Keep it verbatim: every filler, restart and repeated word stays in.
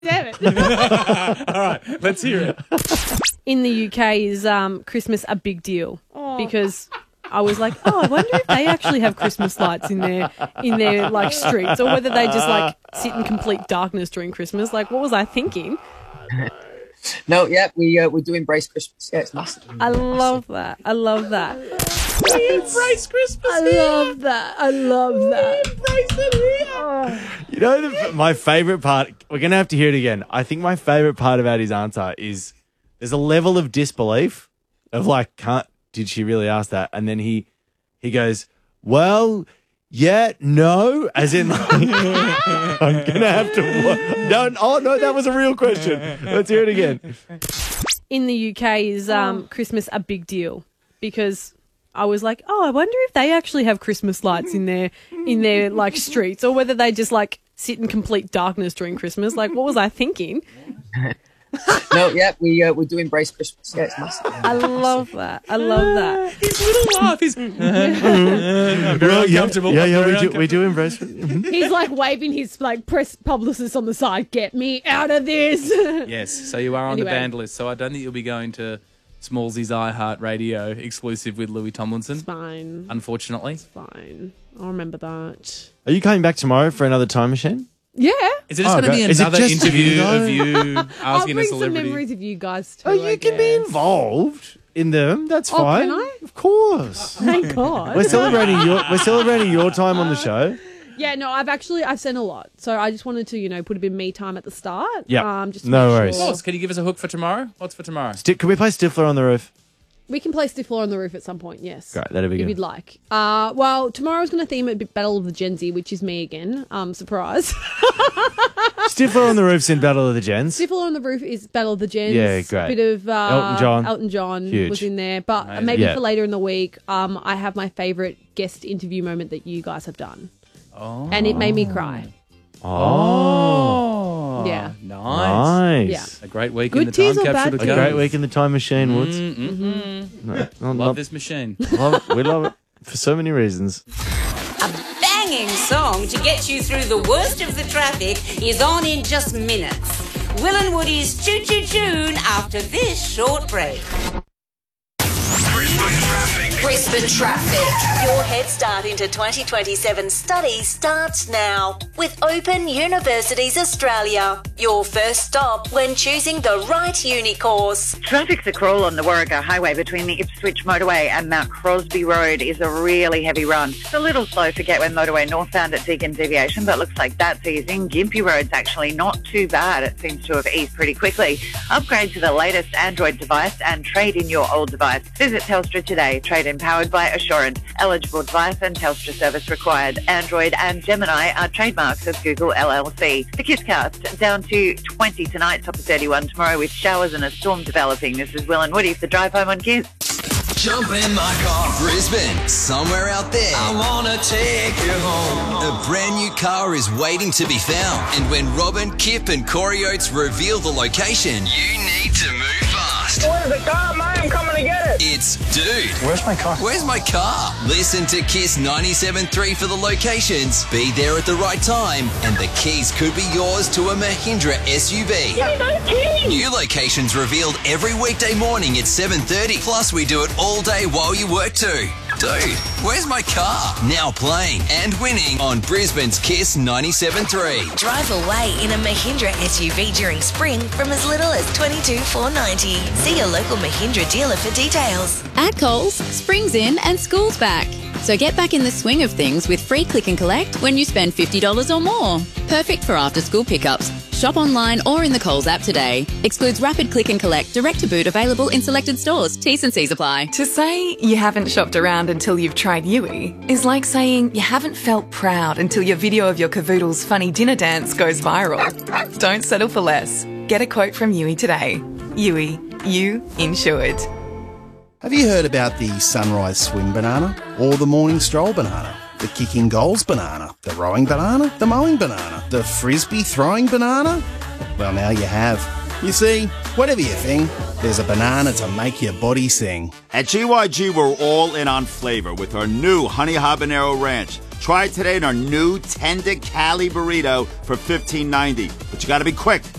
Damn it. All right, let's hear it. In the U K, is um, Christmas a big deal? Because I was like, oh, I wonder if they actually have Christmas lights in their in their like streets, or whether they just like sit in complete darkness during Christmas. Like, what was I thinking? No, yeah, we uh, we do embrace Christmas. Yeah, it's massive. I love that. I love that. We embrace Christmas. I love that. I love that. Embrace it here. Oh. You know, the, my favourite part, we're going to have to hear it again. I think my favourite part about his answer is there's a level of disbelief of like, can't, did she really ask that? And then he he goes, well, yeah, no, as in, like, I'm going to have to, no, oh, no, that was a real question. Let's hear it again. In the U K, is um, Christmas a big deal? Because I was like, oh, I wonder if they actually have Christmas lights in their in their like streets, or whether they just like sit in complete darkness during Christmas. Like, what was I thinking? No, yeah, we uh, we do embrace Christmas. Yeah, it's massive. I love that. I love that. His little laugh is very uncomfortable. Yeah, yeah, Very we do, we do embrace it. He's like waving his like press publicist on the side. Get me out of this. Yes, so you are on Anyway. the banned list. So I don't think you'll be going to Smallsy's iHeart Radio exclusive with Louis Tomlinson, Fine. unfortunately. Fine. I'll remember that. Are you coming back tomorrow for another time machine? Yeah. Is it just Oh, going to be great. Is it another just interview you, though? of you I'll asking a bring some celebrity? memories of you guys too. Oh, you I can be guess. involved in them. That's Oh, fine. can I? Of course. Thank God. We're celebrating your we're celebrating your time on the show. Yeah, no, I've actually I've sent a lot, so I just wanted to you know put a bit of me time at the start. Yeah. um, just to No make worries. sure. Of course. Can you give us a hook for tomorrow? What's for tomorrow? Sti- Can we play Stifler on the Roof? We can play Stifler on the Roof at some point. Yes, Great, that'd be if good. you'd like. Uh, well, tomorrow's going to theme it a bit Battle of the Gen Z, which is me again. Um, surprise. Stifler on the Roof's in Battle of the Gens. Stifler on the Roof is Battle of the Gens. Yeah, great. Bit of uh, Elton John. Elton John Huge. was in there, but Amazing. maybe Yeah. for later in the week. Um, I have my favourite guest interview moment that you guys have done, Oh. and it made me cry. Oh. Yeah. Nice. Nice. Yeah. A great week Good in the teas time or capsule bad to A teas? come. great week in the time machine, Woods. Mm-hmm. No, not- Love not- this machine. love it. We love it for so many reasons. Banging song to get you through the worst of the traffic is on in just minutes. Will and Woody's Choo Choo Tune after this short break. Brisbane Traffic. Your head start into twenty twenty-seven study starts now with Open Universities Australia. Your first stop when choosing the right uni course. Traffic's a crawl on the Warrego Highway between the Ipswich Motorway and Mount Crosby Road is a really heavy run. It's a little slow for Gateway Motorway northbound at Deakin Deviation, but looks like that's easing. Gympie Road's actually not too bad. It seems to have eased pretty quickly. Upgrade to the latest Android device and trade in your old device. Visit Telstra today. Trade in powered by Assurant. Eligible device and Telstra service required. Android and Gemini are trademarks of Google L L C. The Kisscast down to twenty tonight, top of thirty-one tomorrow with showers and a storm developing. This is Will and Woody for Drive Home on Kiss. Jump in my car. Brisbane, somewhere out there. I wanna take you home. A brand new car is waiting to be found. And when Robin, Kip and Corey Oates reveal the location, you need to move fast. Where's the car, mate? I'm coming to get it. It's Dude. Where's my car? Where's my car? Listen to Kiss ninety-seven point three for the locations. Be there at the right time. And the keys could be yours to a Mahindra S U V. Don't kidding. New locations revealed every weekday morning at seven thirty. Plus, we do it all day while you work too. Dude, where's my car? Now playing and winning on Brisbane's Kiss ninety-seven point three. Drive away in a Mahindra S U V during spring from as little as twenty-two thousand four hundred ninety dollars. See your local Mahindra dealer for details. At Coles, spring's in and school's back. So get back in the swing of things with free click and collect when you spend fifty dollars or more. Perfect for after-school pickups. Shop online or in the Coles app today. Excludes rapid click and collect, direct to boot, available in selected stores. T's and C's apply. To say you haven't shopped around until you've tried Yui is like saying you haven't felt proud until your video of your cavoodle's funny dinner dance goes viral. Don't settle for less. Get a quote from Yui today. Yui, you insured. Have you heard about the sunrise swing banana or the morning stroll banana? The kicking goals banana, the rowing banana, the mowing banana, the frisbee throwing banana? Well, now you have. You see, whatever your thing, there's a banana to make your body sing. At G Y G, we're all in on flavor with our new Honey Habanero Ranch. Try it today in our new tender Cali burrito for fifteen ninety. But you gotta be quick.